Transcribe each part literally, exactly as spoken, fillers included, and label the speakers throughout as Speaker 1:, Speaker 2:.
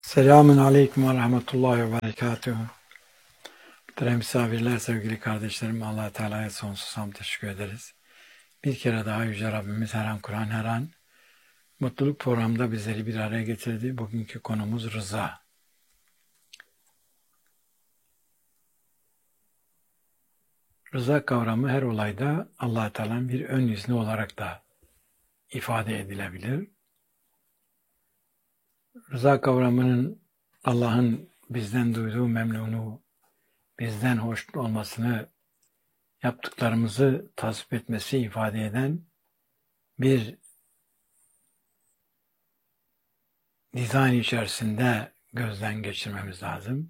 Speaker 1: Selamun Aleyküm ve Rahmetullahi ve Berekatuhu. Muhterem misafirler, sevgili kardeşlerim, Allah-u Teala'ya sonsuz hamd teşekkür ederiz. Bir kere daha Yüce Rabbimiz her an Kur'an, her an mutluluk programında bizleri bir araya getirdi. Bugünkü konumuz rıza. Rıza kavramı her olayda Allah-u Teala'nın bir ön izni olarak da ifade edilebilir. Rıza kavramının Allah'ın bizden duyduğu memnunu, bizden hoşnut olmasını, yaptıklarımızı tasvip etmesi ifade eden bir dizayn içerisinde gözden geçirmemiz lazım.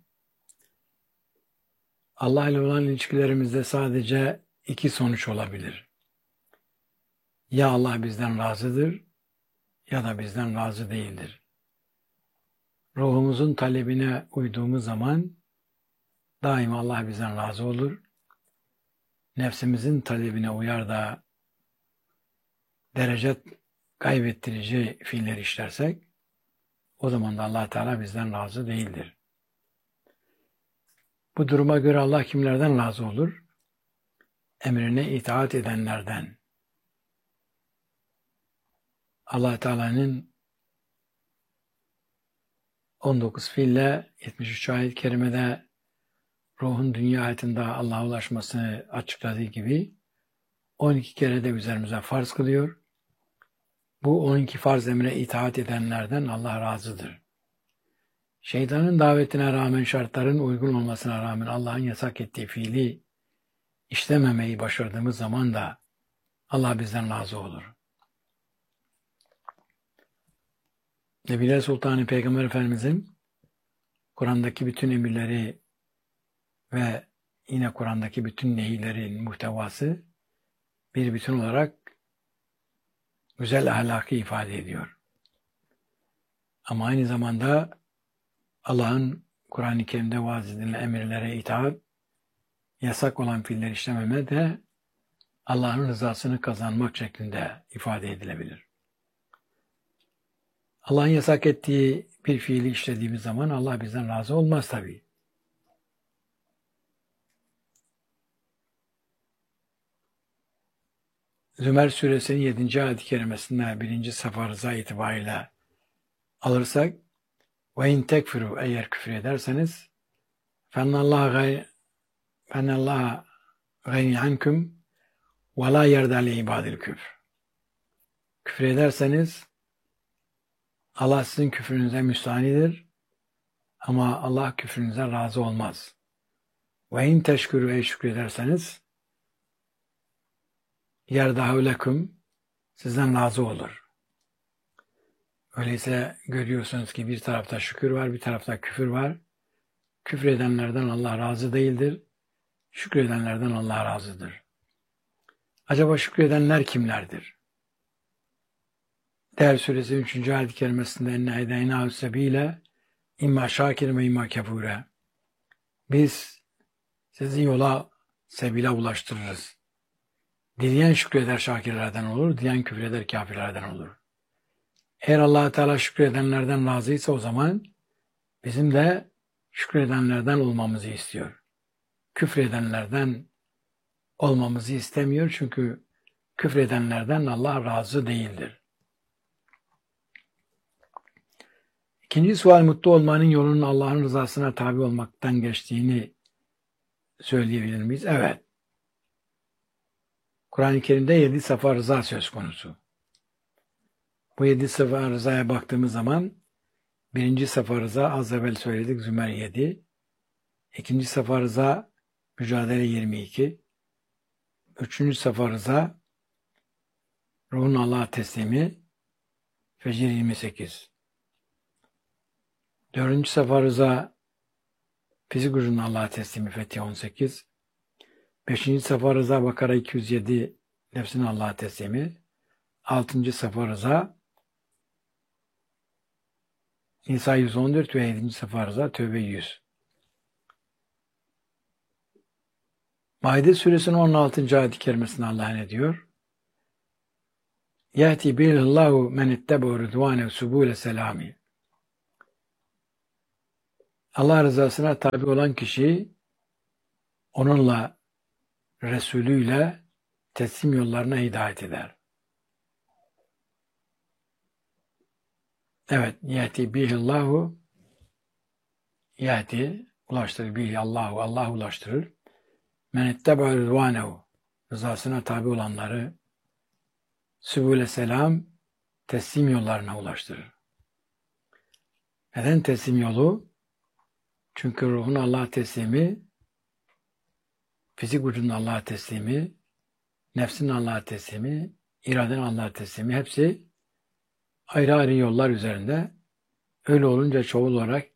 Speaker 1: Allah ile olan ilişkilerimizde sadece iki sonuç olabilir. Ya Allah bizden razıdır ya da bizden razı değildir. Ruhumuzun talebine uyduğumuz zaman daima Allah bizden razı olur. Nefsimizin talebine uyar da derece kaybettirici fiiller işlersek o zaman da Allah Teala bizden razı değildir. Bu duruma göre Allah kimlerden razı olur? Emrine itaat edenlerden. Allah Teala'nın on dokuz fiille yetmiş üç ayet-i kerimede ruhun dünya hayatında Allah'a ulaşmasını açıkladığı gibi on iki kere de üzerimize farz kılıyor. Bu on iki farz emre itaat edenlerden Allah razıdır. Şeytanın davetine rağmen, şartların uygun olmasına rağmen Allah'ın yasak ettiği fiili işlememeyi başardığımız zaman da Allah bizden razı olur. Nebiler Sultanı Peygamber Efendimizin Kur'an'daki bütün emirleri ve yine Kur'an'daki bütün nehirlerin muhtevası bir bütün olarak güzel ahlakı ifade ediyor. Ama aynı zamanda Allah'ın Kur'an-ı Kerim'de vaaz edilen emirlere itaat, yasak olan fiilleri işlememe de Allah'ın rızasını kazanmak şeklinde ifade edilebilir. Allah'ın yasak ettiği bir fiili işlediğimiz zaman Allah bizden razı olmaz tabii. Zümer suresinin yedinci ayet-i kerimesinde birinci safa rıza itibariyle alırsak ve in tekfuru, eğer küfür ederseniz fennallaha fennallaha gani ankum ve la yerda li ibadil küfr. Küfür ederseniz Allah sizin küfrünüze müstahanidir ama Allah küfrünüze razı olmaz. Ve in teşkuru, ey şükrederseniz yerdahu lekum, sizden razı olur. Öyleyse görüyorsunuz ki bir tarafta şükür var, bir tarafta küfür var. Küfür edenlerden Allah razı değildir. Şükredenlerden Allah razıdır. Acaba şükredenler kimlerdir? Değer suresi üçüncü ayet-i kerimesinde enne edeynâhu sebîle imma şâkir ve imma kefûre. Biz sizi yola, sebile ulaştırırız. Dileyen şükreder şakirlerden olur, dileyen küfreder kafirlerden olur. Eğer Allah Teala şükredenlerden razıysa o zaman bizim de şükredenlerden olmamızı istiyor. Küfredenlerden olmamızı istemiyor çünkü küfredenlerden Allah razı değildir. İkinci sual, mutlu olmanın yolunun Allah'ın rızasına tabi olmaktan geçtiğini söyleyebilir miyiz? Evet. Kur'an-ı Kerim'de yedi safa rıza söz konusu. Bu yedi safa rızaya baktığımız zaman birinci safa rıza az evvel söyledik, Zümer yedi. İkinci safa rıza Mücadele yirmi iki. Üçüncü safa rıza ruhun Allah'a teslimi Fecir yirmi sekiz. Dördüncü safa rıza fizik ruhun Allah'a teslimi Fetih on sekiz. Beşinci safa rıza Bakara iki yüz yedi, nefsin Allah'a teslimi. Altıncı safa rıza Nisa yüz on dört ve yedinci safa rıza Tövbe yüz. Maide suresinin on altıncı ayet-i kerimesinde Allah ne diyor? Yahti bihillahu men ittebu rıdvâne subûle selâmi. Allah rızasına tabi olan kişi onunla, Resulüyle teslim yollarına hidayet eder. Evet, yati bihillahu, yati ulaştırır, bihi Allahu, Allah ulaştırır. Men itteba rızvanehu, rızasına tabi olanları sübüle selam, teslim yollarına ulaştırır. Neden teslim yolu? Çünkü ruhun Allah'a teslimi, fizik vücudun Allah'a teslimi, nefsin Allah'a teslimi, iradenin Allah'a teslimi hepsi ayrı ayrı yollar üzerinde. Öyle olunca çoğul olarak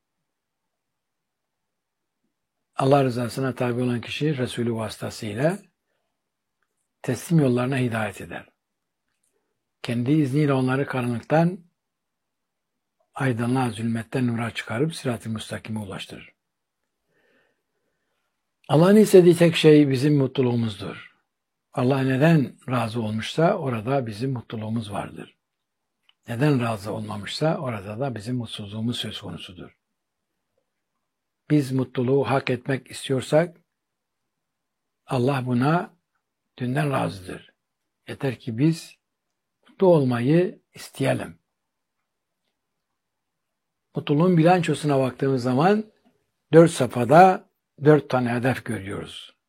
Speaker 1: Allah rızasına tabi olan kişi Resulü vasıtasıyla teslim yollarına hidayet eder. Kendi izniyle onları karanlıktan aydınlığa, zulmetten nura çıkarıp sırat-ı müstakime ulaştırır. Allah'ın istediği tek şey bizim mutluluğumuzdur. Allah neden razı olmuşsa orada bizim mutluluğumuz vardır. Neden razı olmamışsa orada da bizim mutsuzluğumuz söz konusudur. Biz mutluluğu hak etmek istiyorsak Allah buna dünden razıdır. Yeter ki biz mutlu olmayı isteyelim. Mutluluğun bilançosuna baktığımız zaman dört safhada dört tane hedef görüyoruz.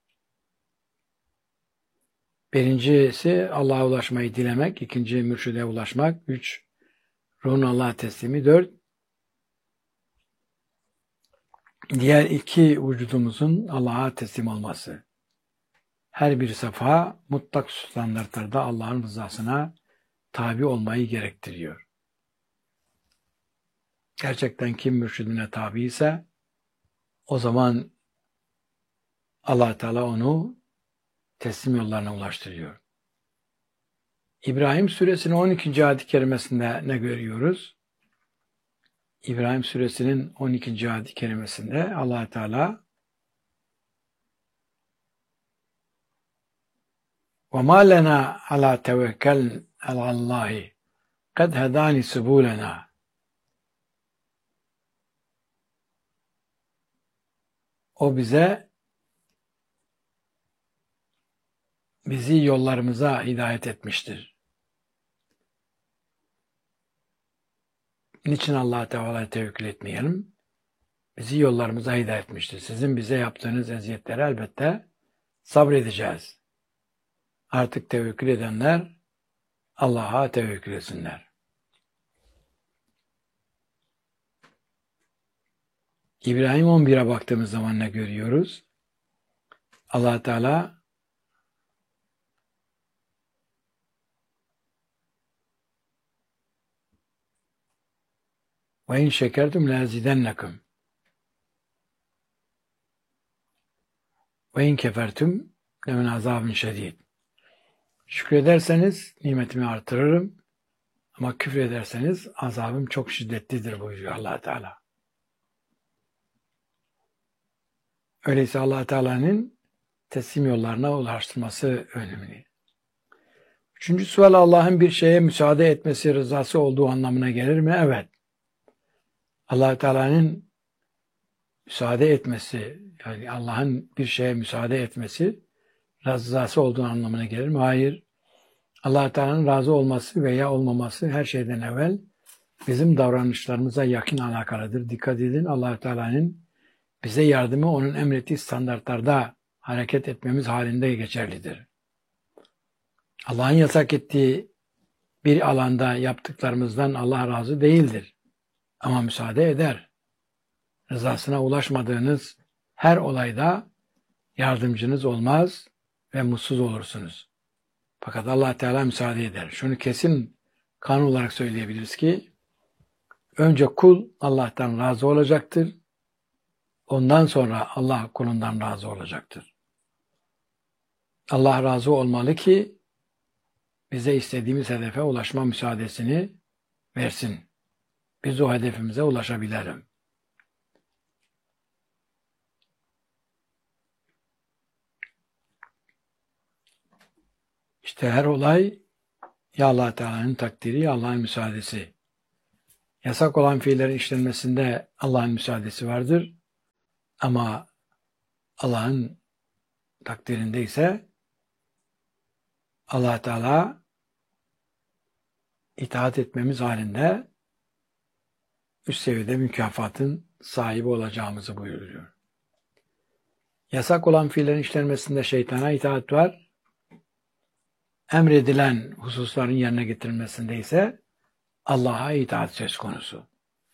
Speaker 1: Birincisi Allah'a ulaşmayı dilemek, ikinci mürşide ulaşmak, üç ruhun Allah'a teslimi, dört diğer iki vücudumuzun Allah'a teslim olması. Her bir safha mutlak standartlarda Allah'ın rızasına tabi olmayı gerektiriyor. Gerçekten kim mürşidine tabi ise o zaman Allah Teala onu teslim yollarına ulaştırıyor. İbrahim Suresinin on ikinci ayet-i kerimesinde ne görüyoruz? İbrahim Suresinin on ikinci ayet-i kerimesinde Allah Teala وَمَا لَنَا عَلَى تَوَكَّلْ عَلَى اللّٰهِ قَدْ هَدَانِ سُبُولَنَا O bize bizi yollarımıza hidayet etmiştir. Niçin Allah-u Teala'ya tevekkül etmeyelim? Bizi yollarımıza hidayet etmiştir. Sizin bize yaptığınız eziyetleri elbette sabredeceğiz. Artık tevekkül edenler Allah'a tevekkül etsinler. İbrahim on bire baktığımız zaman ne görüyoruz? Allah Teala ve in şekertum lezidennekum ve in kefertum lemin azabın şedid. Şükrederseniz nimetimi artırırım ama küfür ederseniz azabım çok şiddetlidir buyuruyor Allah Teala. Öyleyse Allah Teala'nın teslim yollarına ulaştırması önemli. Üçüncü sual Allah'ın bir şeye müsaade etmesi rızası olduğu anlamına gelir mi? Evet. Allah Teala'nın müsaade etmesi, yani Allah'ın bir şeye müsaade etmesi rızası olduğu anlamına gelir mi? Hayır. Allah Teala'nın razı olması veya olmaması her şeyden evvel bizim davranışlarımıza yakın alakalıdır. Dikkat edin, Allah Teala'nın bize yardımı onun emrettiği standartlarda hareket etmemiz halinde geçerlidir. Allah'ın yasak ettiği bir alanda yaptıklarımızdan Allah razı değildir. Ama müsaade eder. Rızasına ulaşmadığınız her olayda yardımcınız olmaz ve mutsuz olursunuz. Fakat Allah Teala müsaade eder. Şunu kesin kanun olarak söyleyebiliriz ki önce kul Allah'tan razı olacaktır. Ondan sonra Allah kulundan razı olacaktır. Allah razı olmalı ki bize istediğimiz hedefe ulaşma müsaadesini versin. Biz o hedefimize ulaşabilelim. İşte her olay ya Allah Teala'nın takdiri ya Allah'ın müsaadesi. Yasak olan fiillerin işlenmesinde Allah'ın müsaadesi vardır. Ama Allah'ın takdirinde ise Allah Teala itaat etmemiz halinde üst seviyede mükafatın sahibi olacağımızı buyuruyor. Yasak olan fiillerin işlenmesinde şeytana itaat var. Emredilen hususların yerine getirilmesinde ise Allah'a itaat söz konusu.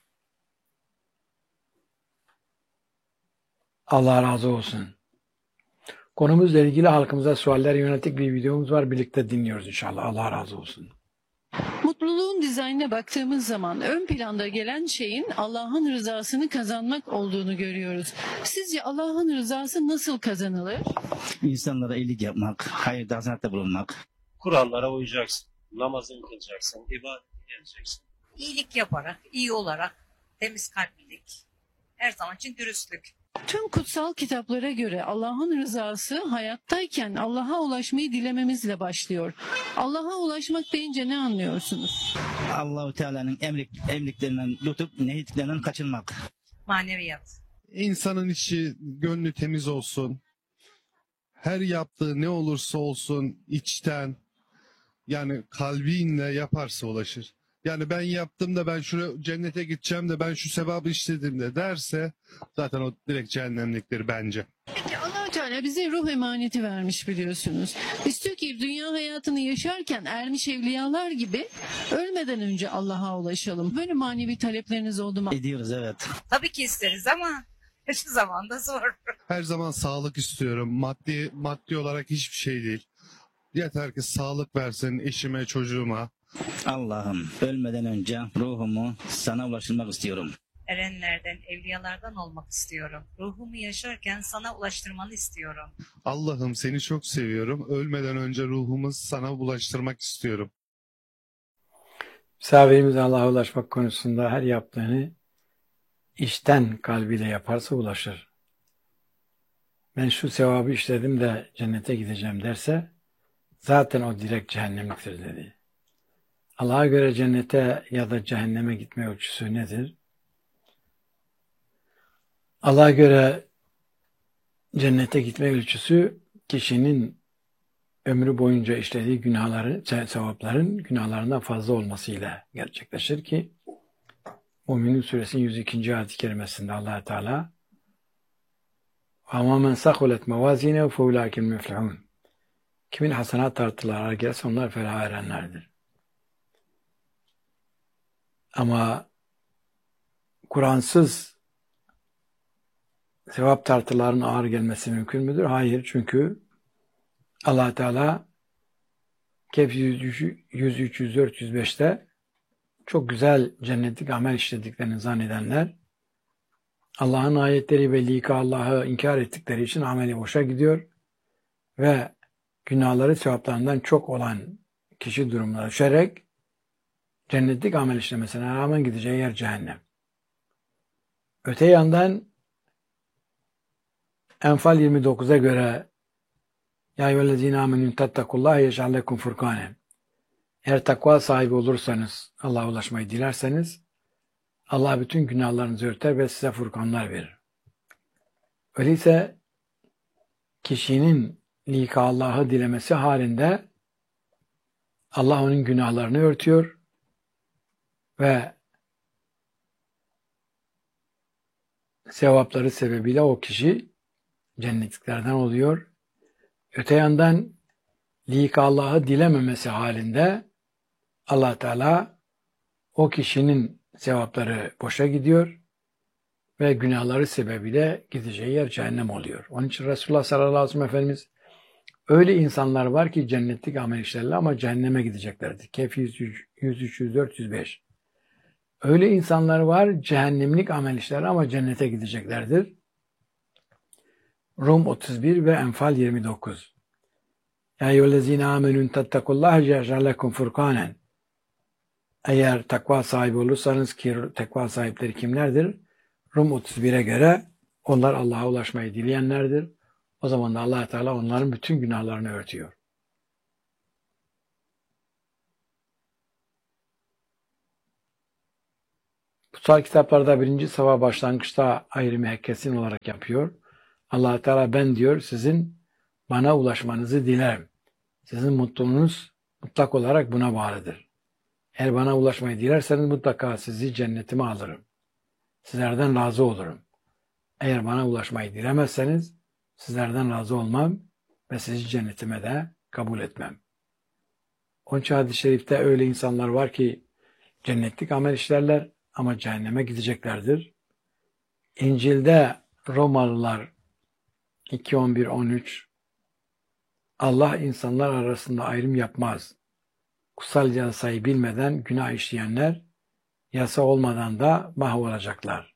Speaker 1: Allah razı olsun. Konumuzla ilgili halkımıza sualler yönelik bir videomuz var. Birlikte dinliyoruz inşallah. Allah razı olsun.
Speaker 2: Mutluluğun dizaynına baktığımız zaman ön planda gelen şeyin Allah'ın rızasını kazanmak olduğunu görüyoruz. Sizce Allah'ın rızası nasıl kazanılır?
Speaker 3: İnsanlara iyilik yapmak, hayırda hasenatta bulunmak.
Speaker 4: Kurallara uyacaksın, namazını kılacaksın, ibadetini edeceksin.
Speaker 5: İyilik yaparak, iyi olarak, temiz kalplilik, her zaman için dürüstlük.
Speaker 2: Tüm kutsal kitaplara göre Allah'ın rızası hayattayken Allah'a ulaşmayı dilememizle başlıyor. Allah'a ulaşmak deyince ne anlıyorsunuz?
Speaker 3: Allahu Teala'nın emrik, emriklerinden tutup nehitlerinden kaçınmak.
Speaker 5: Maneviyat.
Speaker 6: İnsanın içi, gönlü temiz olsun. Her yaptığı ne olursa olsun içten, yani kalbinle yaparsa ulaşır. Yani ben yaptım da ben şuraya cennete gideceğim de ben şu sevabı işledim de derse zaten o direkt cehennemliktir bence.
Speaker 2: Peki Allah-u Teala bize ruh emaneti vermiş biliyorsunuz. İstiyor ki dünya hayatını yaşarken ermiş evliyalar gibi ölmeden önce Allah'a ulaşalım. Böyle manevi talepleriniz oldu mu?
Speaker 3: Ediyoruz evet.
Speaker 5: Tabii ki isteriz ama şu zamanda zor.
Speaker 6: Her zaman sağlık istiyorum. Maddi maddi olarak hiçbir şey değil. Yeter ki sağlık versin eşime, çocuğuma.
Speaker 3: Allah'ım ölmeden önce ruhumu sana ulaştırmak istiyorum.
Speaker 5: Erenlerden, evliyalardan olmak istiyorum. Ruhumu yaşarken sana ulaştırmanı istiyorum.
Speaker 6: Allah'ım seni çok seviyorum. Ölmeden önce ruhumu sana ulaştırmak istiyorum.
Speaker 1: Misafirimiz Allah'a ulaşmak konusunda her yaptığını içten kalbiyle yaparsa ulaşır. Ben şu sevabı işledim de cennete gideceğim derse zaten o direkt cehennemliktir dedi. Allah'a göre cennete ya da cehenneme gitme ölçüsü nedir? Allah'a göre cennete gitme ölçüsü kişinin ömrü boyunca işlediği günahların, sevapların günahlarından fazla olmasıyla gerçekleşir ki Mü'minun suresinin yüz ikinci ayet-i kerimesinde Allah Teala وَمَا مَنْ سَقُلَتْ مَوَازِينَهُ فَاُولَٰئِكَ الْمُفْلِحُونَ Kimin hasenat tartıları gelirse onlar felaha erenlerdir. Ama Kur'ansız sevap tartılarının ağır gelmesi mümkün müdür? Hayır. Çünkü Allah Teala Kehf yüz üç, yüz dört, yüz beşte çok güzel cennetlik amel işlediklerini zannedenler Allah'ın ayetleri ve lika Allah'ı inkar ettikleri için ameli boşa gidiyor ve günahları sevaplarından çok olan kişi durumuna düşerek cennetlik amel işlemesine rağmen gideceği yer cehennem. Öte yandan Enfal yirmi dokuza göre Ya eyyühellezine amenün tettakullâhe yec'al lekum furkâne Eğer takva sahibi olursanız, Allah'a ulaşmayı dilerseniz Allah bütün günahlarınızı örter ve size furkanlar verir. Öyleyse kişinin lika Allah'ı dilemesi halinde Allah onun günahlarını örtüyor ve sevapları sebebiyle o kişi cennetliklerden oluyor. Öte yandan lika Allah'ı dilememesi halinde Allah Teala o kişinin sevapları boşa gidiyor ve günahları sebebiyle gideceği yer cehennem oluyor. Onun için Resulullah sallallahu aleyhi ve sellem Efendimiz öyle insanlar var ki cennetlik amel işlerle ama cehenneme gideceklerdir. Kehf yüz üç, yüz dört, yüz beş. Öyle insanlar var cehennemlik amel işlerle ama cennete gideceklerdir. Rum otuz bir ve Enfal yirmi dokuz. Ya eyyühellezine amenün tettekullâhe yec'al lekum furkânen Eğer takva sahibi olursanız ki takva sahipleri kimlerdir? Rum otuz bire göre onlar Allah'a ulaşmayı dileyenlerdir. O zaman da Allah Teala onların bütün günahlarını örtüyor. Kutsal kitaplarda birinci safa başlangıçta ayrımı kesin olarak yapıyor. Allah Teala ben diyor sizin bana ulaşmanızı dilerim. Sizin mutluluğunuz mutlak olarak buna bağlıdır. Eğer bana ulaşmayı dilerseniz mutlaka sizi cennetime alırım. Sizlerden razı olurum. Eğer bana ulaşmayı dilemezseniz sizlerden razı olmam ve sizi cennetime de kabul etmem. Onun için hadis-i şerifte öyle insanlar var ki cennetlik amel işlerler ama cehenneme gideceklerdir. İncil'de Romalılar iki on bir on üç Allah insanlar arasında ayrım yapmaz. Kutsal yasayı bilmeden günah işleyenler yasa olmadan da mahvolacaklar.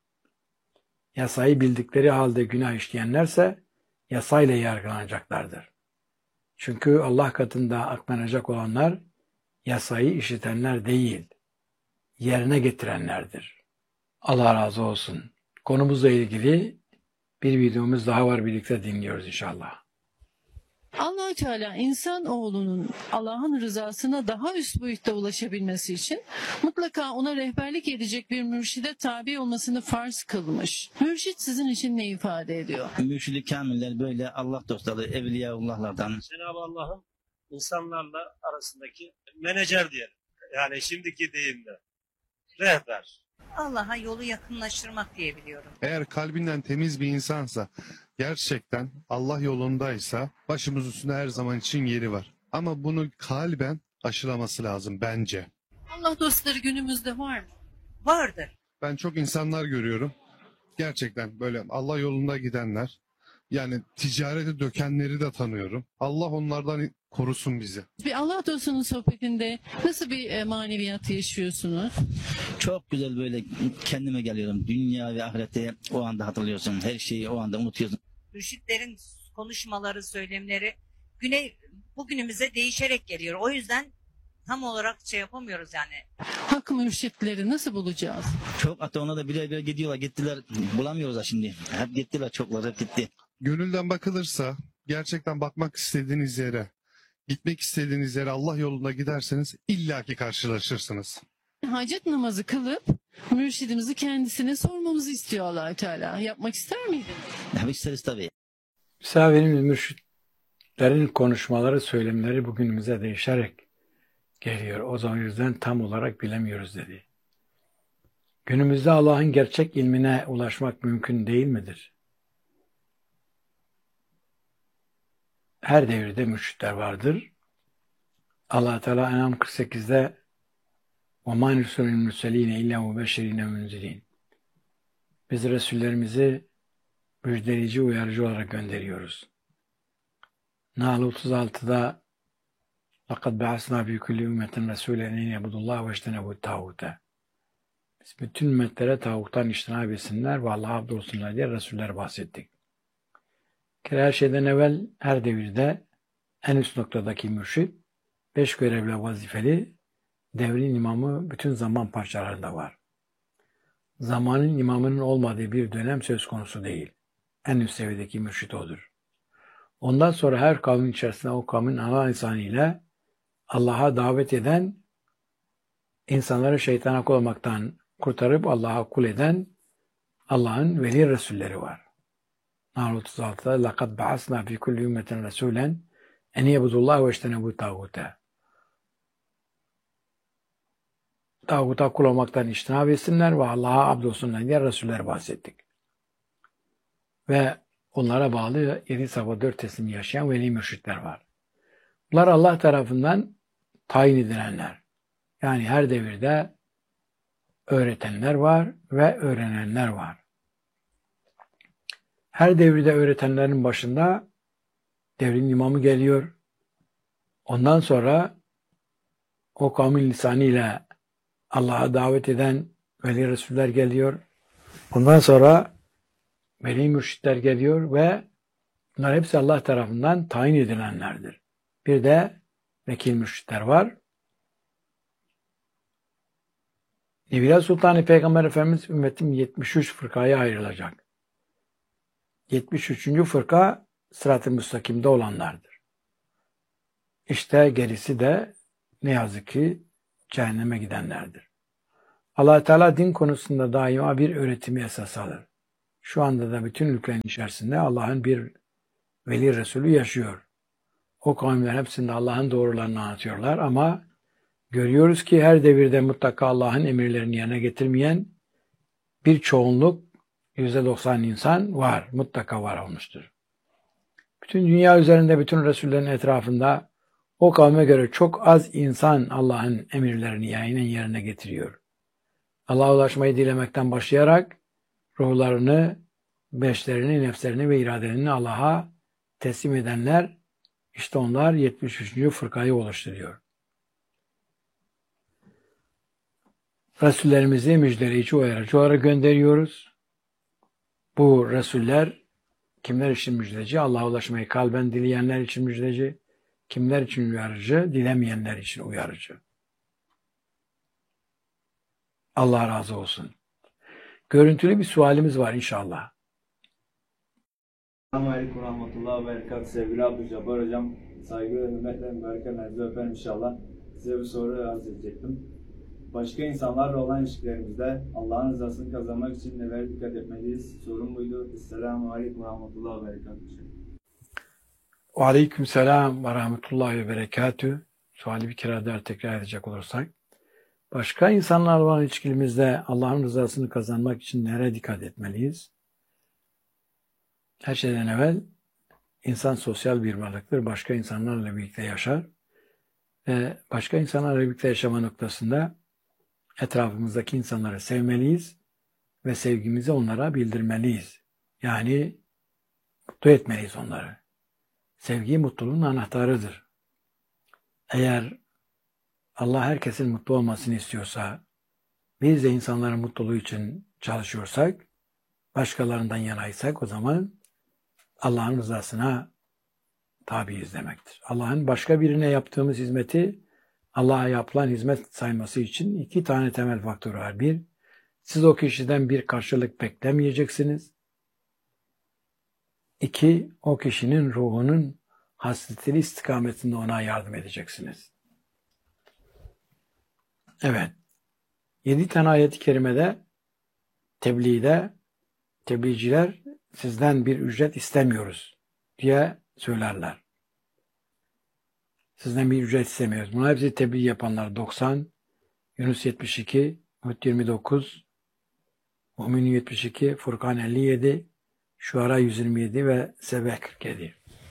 Speaker 1: Yasayı bildikleri halde günah işleyenlerse yasayla yargılanacaklardır. Çünkü Allah katında aklanacak olanlar yasayı işitenler değil, yerine getirenlerdir. Allah razı olsun. Konumuzla ilgili bir videomuz daha var, birlikte dinliyoruz inşallah.
Speaker 2: Allah-u Teala insanoğlunun Allah'ın rızasına daha üst boyutta ulaşabilmesi için mutlaka ona rehberlik edecek bir mürşide tabi olmasını farz kılmış. Mürşit sizin için ne ifade ediyor?
Speaker 3: Mürşid-i kamiller böyle Allah dostları, evliyaullahlardan.
Speaker 4: Cenab-ı Allah'ın insanlarla arasındaki menajer diyelim. Yani şimdiki deyimle. Rehber.
Speaker 5: Allah'a yolu yakınlaştırmak diye biliyorum.
Speaker 6: Eğer kalbinden temiz bir insansa, gerçekten Allah yolundaysa başımız üstünde her zaman için yeri var. Ama bunu kalben aşılaması lazım bence.
Speaker 2: Allah dostları günümüzde var mı?
Speaker 5: Vardır.
Speaker 6: Ben çok insanlar görüyorum. Gerçekten böyle Allah yolunda gidenler. Yani ticarete dökenleri de tanıyorum. Allah onlardan korusun bizi.
Speaker 2: Bir Allah dostunun sohbetinde nasıl bir e, maneviyat yaşıyorsunuz?
Speaker 3: Çok güzel böyle kendime geliyorum. Dünya ve ahireti o anda hatırlıyorsun. Her şeyi o anda unutuyorsun.
Speaker 5: Mürşitlerin konuşmaları, söylemleri güne bugünümüze değişerek geliyor. O yüzden tam olarak şey yapamıyoruz yani.
Speaker 2: Hak mürşitleri nasıl bulacağız?
Speaker 3: Çok hatta ona da birer birer gidiyorlar. Gittiler. Bulamıyoruz da şimdi. Hep gittiler. Çokları hep gitti.
Speaker 6: Gönülden bakılırsa, gerçekten bakmak istediğiniz yere, gitmek istediğiniz yere Allah yolunda giderseniz illaki karşılaşırsınız.
Speaker 2: Hacet namazı kılıp mürşidimizi kendisine sormamızı istiyor Allah-u Teala. Yapmak ister miydin?
Speaker 3: Hep isteriz tabii.
Speaker 1: Misafirimiz mürşitlerin konuşmaları, söylemleri bugünümüze değişerek geliyor. O zaman yüzden tam olarak bilemiyoruz dedi. Günümüzde Allah'ın gerçek ilmine ulaşmak mümkün değil midir? Her devirde mürşitler vardır. Allah Teala En'am kırk sekizde وَمَا نُرْسِلُ الْمُرْسَلِينَ اِلَّا مُبَشِّرِينَ وَمُنْزِرِينَ Biz Resullerimizi müjdeleyici, uyarıcı olarak gönderiyoruz. Nahl otuz altıda لَقَدْ بَعَثْنَا فِي كُلِّ اُمَّةٍ رَسُولًا اِنْ يَعْبُدُوا اللّٰهَ وَاجْتَنِبُوا الطَّاغُوتَ Biz bütün ümmetlere tağuttan iştinab etsinler ve Allah'a abdolsunlar diye Resuller bahsettik. Her şeyden evvel her devirde en üst noktadaki mürşid, beş görevle vazifeli, devrin imamı bütün zaman parçalarında var. Zamanın imamının olmadığı bir dönem söz konusu değil. En üst seviyedeki mürşid odur. Ondan sonra her kavmin içerisinde o kavmin ana insanıyla Allah'a davet eden, insanları şeytana kul olmaktan kurtarıp Allah'a kul eden Allah'ın veli Resulleri var. Nahl otuz altıda لَقَدْ بَعَثْنَا فِي كُلِّ اُمَّةٍ رَسُولًا اَنْ يَبُدُوا اللّٰهَ وَاجْتَنِبُوا الطَّاغُوتَ Tağuta kul olmaktan iştinab etsinler ve Allah'a abdolsunlar diye Resuller bahsettik. Ve onlara bağlı yedi safa dört teslim yaşayan veli mürşitler var. Bunlar Allah tarafından tayin edilenler. Yani her devirde öğretenler var ve öğrenenler var. Her devirde öğretenlerin başında devrin imamı geliyor. Ondan sonra o kavmin lisanıyla Allah'a davet eden veli Resuller geliyor. Ondan sonra veli mürşitler geliyor ve bunlar hepsi Allah tarafından tayin edilenlerdir. Bir de vekil mürşitler var. Nebiler Sultanı Peygamber Efendimiz ümmetim yetmiş üç fırkaya ayrılacak. yetmiş üçüncü fırka sırat-ı müstakimde olanlardır. İşte gerisi de ne yazık ki cehenneme gidenlerdir. Allah Teala din konusunda daima bir öğretimi esas alır. Şu anda da bütün ülkenin içerisinde Allah'ın bir veli Resulü yaşıyor. O kavimler hepsinde Allah'ın doğrularını anlatıyorlar ama görüyoruz ki her devirde mutlaka Allah'ın emirlerini yerine getirmeyen bir çoğunluk, yüzde doksan insan var, mutlaka var olmuştur. Bütün dünya üzerinde bütün Resullerin etrafında o kavme göre çok az insan Allah'ın emirlerini yayının yerine getiriyor. Allah'a ulaşmayı dilemekten başlayarak ruhlarını, beşlerini, nefslerini ve iradelerini Allah'a teslim edenler, işte onlar yetmiş üçüncü fırkayı oluşturuyor. Resullerimizi müjdeleyici uyarıcı olarak gönderiyoruz. Bu Resuller kimler için müjdeci? Allah'a ulaşmayı kalben dileyenler için müjdeci. Kimler için uyarıcı? Dilemeyenler için uyarıcı. Allah razı olsun. Görüntülü bir sualimiz var inşallah.
Speaker 7: Selamünaleyküm ve rahmetullahi ve berekatuhu. Sevgili Abdülcabbar Hocam, saygı ve hürmetle mübarekenlerinizi öperim inşallah. Size bir soru arz edecektim. Başka insanlarla olan ilişkilerimizde Allah'ın rızasını kazanmak için nelere dikkat etmeliyiz? Sorum buydu. Selamünaleyküm ve rahmetullahi ve berekatuhu.
Speaker 1: Ve aleyküm selam ve rahmetullahi ve berekatuhu. Suali bir kere daha tekrar edecek olursak. Başka insanlarla olan ilişkimizde Allah'ın rızasını kazanmak için nereye dikkat etmeliyiz? Her şeyden evvel insan sosyal bir varlıktır. Başka insanlarla birlikte yaşar. Ve başka insanlarla birlikte yaşama noktasında etrafımızdaki insanları sevmeliyiz ve sevgimizi onlara bildirmeliyiz. Yani mutlu etmeliyiz onları. Sevgi mutluluğun anahtarıdır. Eğer Allah herkesin mutlu olmasını istiyorsa, biz de insanların mutluluğu için çalışıyorsak, başkalarından yanaysak o zaman Allah'ın rızasına tabiiz demektir. Allah'ın başka birine yaptığımız hizmeti Allah'a yapılan hizmet sayması için iki tane temel faktör var. Bir, siz o kişiden bir karşılık beklemeyeceksiniz. İki, o kişinin ruhunun hasretli istikametinde ona yardım edeceksiniz. Evet. Yedi tane ayet-i kerimede tebliğde tebliğciler sizden bir ücret istemiyoruz diye söylerler. Sizden bir ücret istemiyoruz. Bunlar hepsi tebliğ yapanlar. doksan, Yunus yetmiş iki, Hud yirmi dokuz, Mü'min yetmiş iki, Furkan elli yedi, Şuara yüz yirmi yedi ve Sebe kırk yedi.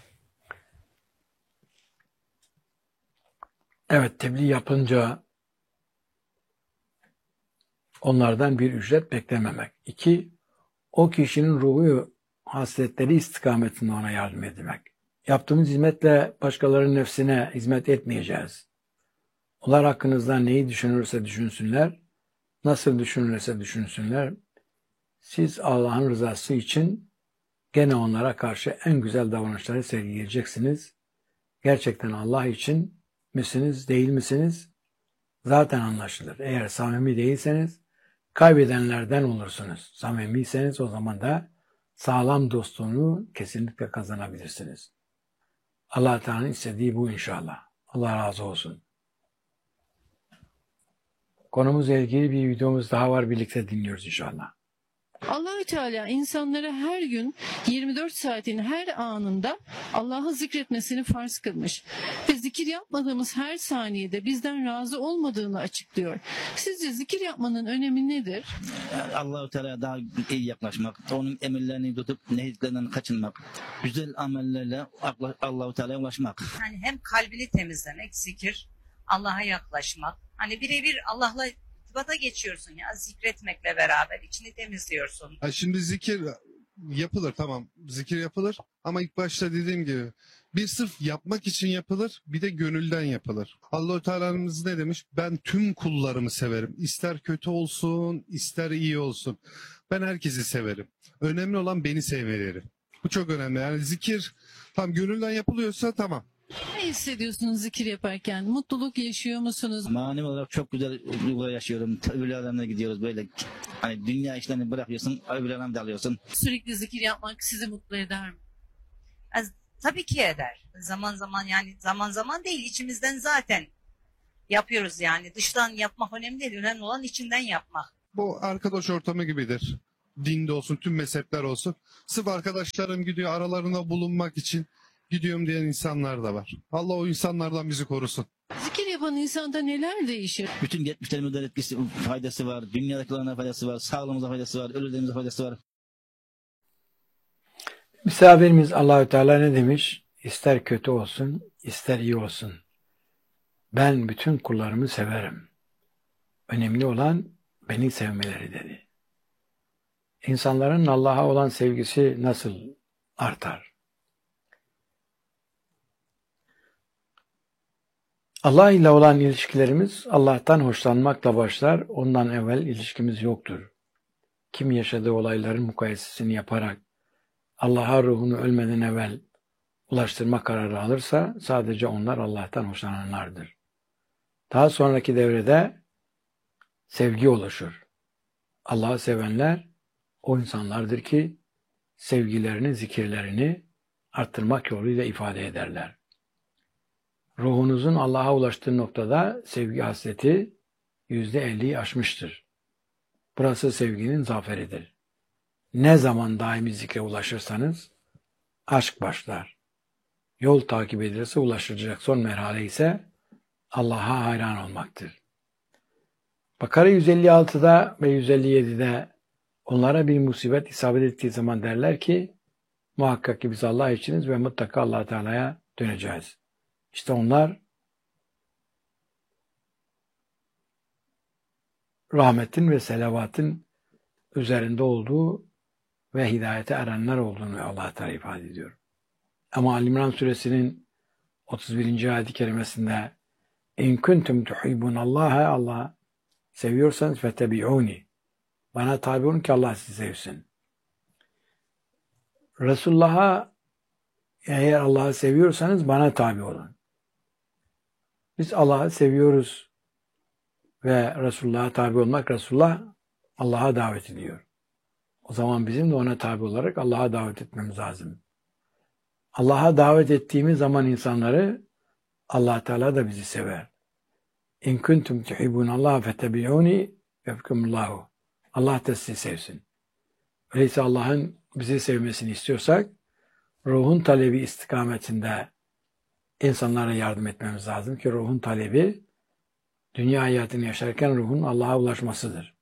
Speaker 1: Evet, tebliğ yapınca onlardan bir ücret beklememek. İki, o kişinin ruhu hasletleri istikametinde ona yardım etmek. Yaptığımız hizmetle başkalarının nefsine hizmet etmeyeceğiz. Onlar hakkınızda neyi düşünürse düşünsünler, nasıl düşünürse düşünsünler. Siz Allah'ın rızası için gene onlara karşı en güzel davranışları sergileyeceksiniz. Gerçekten Allah için misiniz, değil misiniz? Zaten anlaşılır. Eğer samimi değilseniz kaybedenlerden olursunuz. Samimiyseniz o zaman da sağlam dostluğunu kesinlikle kazanabilirsiniz. Allah Teala'nın istediği bu inşallah. Allah razı olsun. Konumuzla ilgili bir videomuz daha var. Birlikte dinliyoruz inşallah.
Speaker 2: Allahü Teala insanlara her gün yirmi dört saatin her anında Allah'ı zikretmesini farz kılmış. Ve zikir yapmadığımız her saniyede bizden razı olmadığını açıklıyor. Sizce zikir yapmanın önemi nedir?
Speaker 3: Allah-u Teala'ya daha iyi yaklaşmak, onun emirlerini tutup nehitlerinden kaçınmak, güzel amellerle Allah-u Teala'ya ulaşmak.
Speaker 5: Yani hem kalbini temizlemek, zikir, Allah'a yaklaşmak. Hani birebir Allah'la irtibata geçiyorsun ya, zikretmekle beraber içini temizliyorsun.
Speaker 6: Ha, şimdi zikir yapılır, tamam, zikir yapılır ama ilk başta dediğim gibi bir sırf yapmak için yapılır, bir de gönülden yapılır. Allah-u Teala'mız ne demiş? Ben tüm kullarımı severim. İster kötü olsun, ister iyi olsun. Ben herkesi severim. Önemli olan beni sevmeleri. Bu çok önemli. Yani zikir tam gönülden yapılıyorsa tamam.
Speaker 2: Ne hissediyorsunuz zikir yaparken? Mutluluk yaşıyor musunuz?
Speaker 3: Manevi olarak çok güzel duygular yaşıyorum. Öbür alemine gidiyoruz böyle. Hani dünya işlerini bırakıyorsun, öbür alemde alıyorsun.
Speaker 2: Sürekli zikir yapmak sizi mutlu eder mi?
Speaker 5: Az- Tabii ki eder. Zaman zaman, yani zaman zaman değil, içimizden zaten yapıyoruz yani. Dıştan yapmak önemli değil. Önemli olan içinden yapmak.
Speaker 6: Bu arkadaş ortamı gibidir. Dinde olsun, tüm mezhepler olsun. Sırf arkadaşlarım gidiyor, aralarında bulunmak için gidiyorum diyen insanlar da var. Allah o insanlardan bizi korusun.
Speaker 2: Zikir yapan insanda neler değişir?
Speaker 3: Bütün geçmişlerimizden etkisi, faydası var. Dünyadakilerine faydası var. Sağlığımıza faydası var. Ölülerimize faydası var.
Speaker 1: Misafirimiz Allahü Teala ne demiş? İster kötü olsun, ister iyi olsun. Ben bütün kullarımı severim. Önemli olan beni sevmeleri dedi. İnsanların Allah'a olan sevgisi nasıl artar? Allah ile olan ilişkilerimiz Allah'tan hoşlanmakla başlar. Ondan evvel ilişkimiz yoktur. Kim yaşadığı olayların mukayesesini yaparak Allah'a ruhunu ölmeden evvel ulaştırma kararı alırsa sadece onlar Allah'tan hoşlananlardır. Daha sonraki devrede sevgi oluşur. Allah'ı sevenler o insanlardır ki sevgilerini, zikirlerini arttırmak yoluyla ifade ederler. Ruhunuzun Allah'a ulaştığı noktada sevgi hasreti yüzde elliyi aşmıştır. Burası sevginin zaferidir. Ne zaman daimi zikre ulaşırsanız aşk başlar. Yol takip edilirse ulaşılacak son merhale ise Allah'a hayran olmaktır. Bakara yüz elli altıda ve yüz elli yedide onlara bir musibet isabet ettiği zaman derler ki muhakkak ki biz Allah içiniz ve mutlaka Allah Teala'ya döneceğiz. İşte onlar rahmetin ve selavatın üzerinde olduğu ve hidayete erenler olduğunu Allah Teala ifade ediyor. Ama Ali İmran suresinin otuz birinci ayet-i kerimesinde İn kuntum tuhibbunallaha Allah seviyorsanız fetebi'uni. Bana tabi olun ki Allah sizi sevsin. Resulullah'a eğer Allah'ı seviyorsanız bana tabi olun. Biz Allah'ı seviyoruz ve Resulullah'a tabi olmak, Resulullah Allah'a davet ediyor. O zaman bizim de ona tabi olarak Allah'a davet etmemiz lazım. Allah'a davet ettiğimiz zaman insanları Allah Teala da bizi sever. İn kuntum tuhibbunallaha fetebi'uni yehbibkumullahu. Allah da sizi sevsin. Öyleyse Allah'ın bizi sevmesini istiyorsak ruhun talebi istikametinde insanlara yardım etmemiz lazım ki ruhun talebi dünya hayatını yaşarken ruhun Allah'a ulaşmasıdır.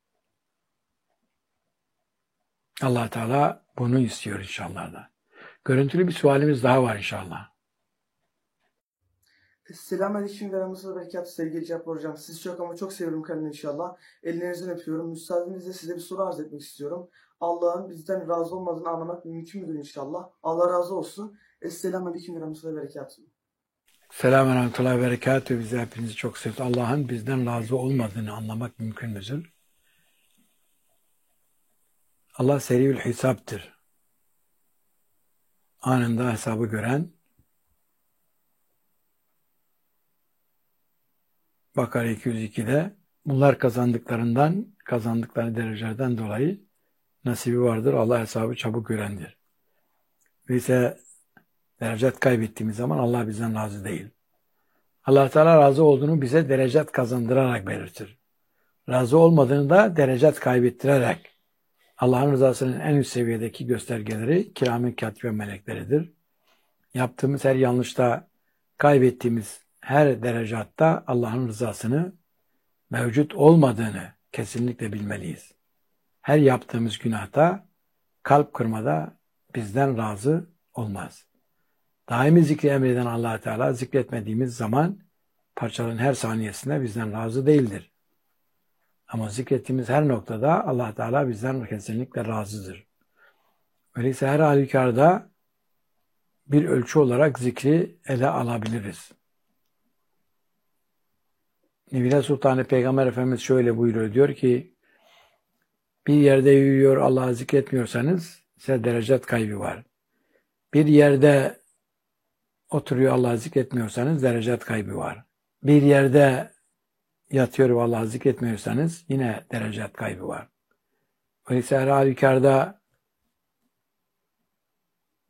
Speaker 1: Allah Teala bunu istiyor inşallah da. Görüntülü bir sualimiz daha var inşallah.
Speaker 8: Selamünaleyküm ve rahmetullahi ve berekatuhu sevgili Cabbar Hocam. Sizi çok ama çok seviyorum kendimi inşallah. Ellerinizden öpüyorum. Müsaadenizle size bir soru arz etmek istiyorum. Allah'ın bizden razı olmadığını anlamak mümkün müdür inşallah? Allah razı olsun. Selamünaleyküm ve rahmetullahi ve berekatuhu.
Speaker 1: Selamun Aleyküm ve Berekatuhu. Bizi hepinizi çok seviyoruz. Allah'ın bizden razı olmadığını anlamak mümkün müdür? Allah seriül hesaptır. Anında hesabı gören, Bakara iki yüz ikide bunlar kazandıklarından, kazandıkları derecelerden dolayı nasibi vardır. Allah hesabı çabuk görendir. Öyleyse derecet kaybettiğimiz zaman Allah bizden razı değil. Allah Teala razı olduğunu bize derecet kazandırarak belirtir. Razı olmadığını da derecet kaybettirerek. Allah'ın rızasının en üst seviyedeki göstergeleri kiram-ı katib ve melekleridir. Yaptığımız her yanlışta, kaybettiğimiz her derecatta Allah'ın rızasını mevcut olmadığını kesinlikle bilmeliyiz. Her yaptığımız günahta, kalp kırmada bizden razı olmaz. Daimi zikri emreden Allah Teala zikretmediğimiz zaman parçaların her saniyesinde bizden razı değildir. Ama zikrettiğimiz her noktada Allah Teala bizden kesinlikle razıdır. Öyleyse her halükarda bir ölçü olarak zikri ele alabiliriz. Nebile Sultanı Peygamber Efendimiz şöyle buyuruyor, diyor ki bir yerde yürüyor Allah'ı zikretmiyorsanız size derecet kaybı var. Bir yerde oturuyor Allah'ı zikretmiyorsanız derecet kaybı var. Bir yerde yatıyor ve Allah'ı zikretmiyorsanız yine derecet kaybı var. Öyleyse her halükarda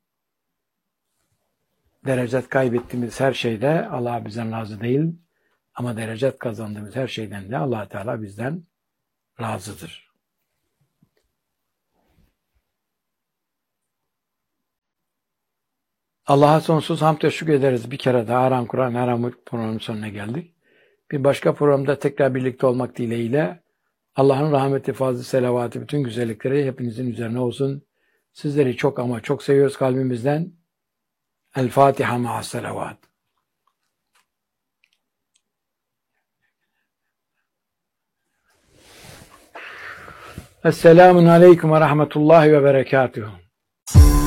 Speaker 1: derecet kaybettiğimiz her şeyde Allah bizden razı değil. Ama derecet kazandığımız her şeyden de Allah Teala bizden razıdır. Allah'a sonsuz hamd ve şükür ederiz. Bir kere daha Aram Kur'an Aram programının sonuna geldik. Bir başka programda tekrar birlikte olmak dileğiyle Allah'ın rahmeti, fazlı, selavatı, bütün güzellikleri hepinizin üzerine olsun. Sizleri çok ama çok seviyoruz kalbimizden. El Fatiha ma'as selavat. Esselamun aleyküm ve rahmetullahi ve berekatuhu.